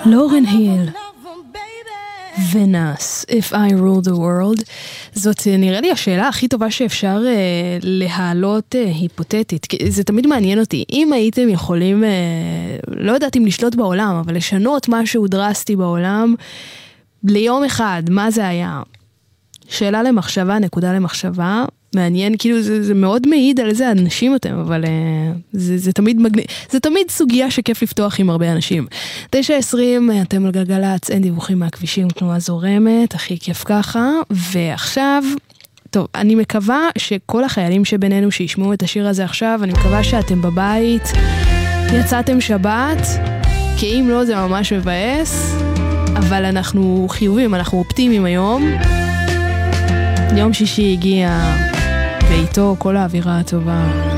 לורן היל ונס, If I Rule the World. זאת נראה לי השאלה הכי טובה שאפשר להעלות היפותטית. זה תמיד מעניין אותי. אם הייתם יכולים, לא יודעת אם לשלוט בעולם, אבל לשנות משהו דרסטי בעולם, ליום אחד, מה זה היה? שאלה למחשבה, נקודה למחשבה. מעניין, כאילו זה מאוד מעיד על איזה אנשים אתם, אבל זה תמיד מגניב, זה תמיד סוגיה שכיף לפתוח עם הרבה אנשים. 9:20, אתם על גלגלצ, אין דיווחים מהכבישים, תנועה זורמת, הכי כיף ככה, ועכשיו, טוב, אני מקווה שכל החיילים שבינינו שישמעו את השיר הזה עכשיו, אני מקווה שאתם בבית, יצאתם שבת, כי אם לא זה ממש מבאס, אבל אנחנו חיובים, אנחנו אופטימיים היום. יום שישי הגיע, ואיתו כל האווירה הטובה.